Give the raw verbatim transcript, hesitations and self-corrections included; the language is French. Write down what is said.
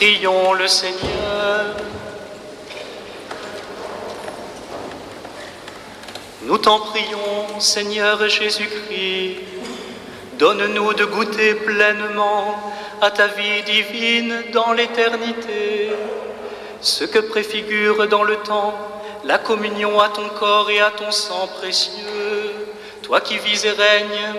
Prions le Seigneur. Nous t'en prions, Seigneur Jésus-Christ, donne-nous de goûter pleinement à ta vie divine dans l'éternité, ce que préfigure dans le temps la communion à ton corps et à ton sang précieux, toi qui vis et règnes